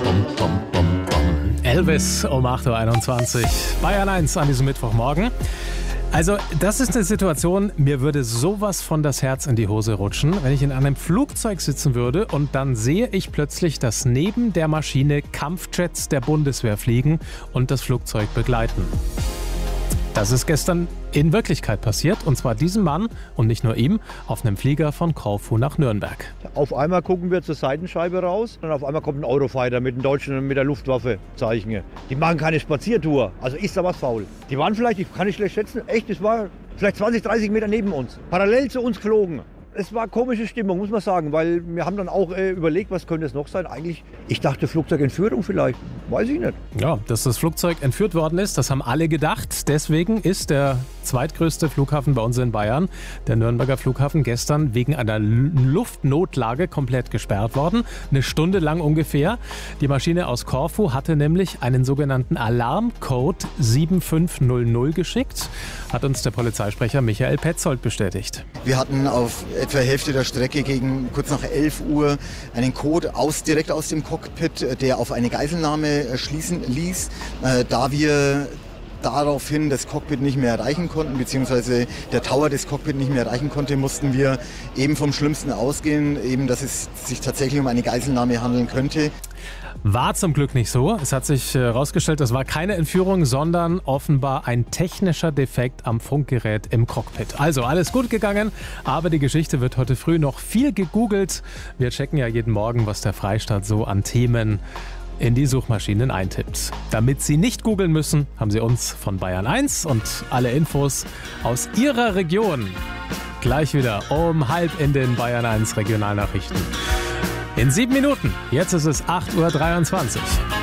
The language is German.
Elvis um 8.21 Uhr. Bayern 1 an diesem Mittwochmorgen. Also das ist eine Situation, mir würde sowas von das Herz in die Hose rutschen, wenn ich in einem Flugzeug sitzen würde und dann sehe ich plötzlich, dass neben der Maschine Kampfjets der Bundeswehr fliegen und das Flugzeug begleiten. Das ist gestern in Wirklichkeit passiert, und zwar diesem Mann und nicht nur ihm, auf einem Flieger von Korfu nach Nürnberg. Auf einmal gucken wir zur Seitenscheibe raus und auf einmal kommt ein Eurofighter mit den Deutschen mit der Luftwaffe-Zeichen. Die machen keine Spaziertour, also ist da was faul. Die waren vielleicht, ich kann nicht schlecht schätzen, echt, es war vielleicht 20, 30 Meter neben uns, parallel zu uns geflogen. Es war komische Stimmung, muss man sagen, weil wir haben dann auch überlegt, was könnte es noch sein. Eigentlich, ich dachte Flugzeugentführung vielleicht, weiß ich nicht. Ja, dass das Flugzeug entführt worden ist, das haben alle gedacht. Deswegen ist der zweitgrößte Flughafen bei uns in Bayern, der Nürnberger Flughafen, gestern wegen einer Luftnotlage komplett gesperrt worden. Eine Stunde lang ungefähr. Die Maschine aus Korfu hatte nämlich einen sogenannten Alarmcode 7500 geschickt, hat uns der Polizeisprecher Michael Petzold bestätigt. Wir hatten auf etwa Hälfte der Strecke gegen kurz nach 11 Uhr einen Code direkt aus dem Cockpit, der auf eine Geiselnahme schließen ließ. Da wir daraufhin das Cockpit nicht mehr erreichen konnten, beziehungsweise der Tower des Cockpit nicht mehr erreichen konnte, mussten wir eben vom Schlimmsten ausgehen, eben dass es sich tatsächlich um eine Geiselnahme handeln könnte. War zum Glück nicht so. Es hat sich herausgestellt, das war keine Entführung, sondern offenbar ein technischer Defekt am Funkgerät im Cockpit. Also alles gut gegangen, aber die Geschichte wird heute früh noch viel gegoogelt. Wir checken ja jeden Morgen, was der Freistaat so an Themen in die Suchmaschinen eintippt. Damit Sie nicht googeln müssen, haben Sie uns von Bayern 1 und alle Infos aus Ihrer Region gleich wieder um 12:30 in den Bayern 1 Regionalnachrichten. In 7 Minuten. Jetzt ist es 8.23 Uhr.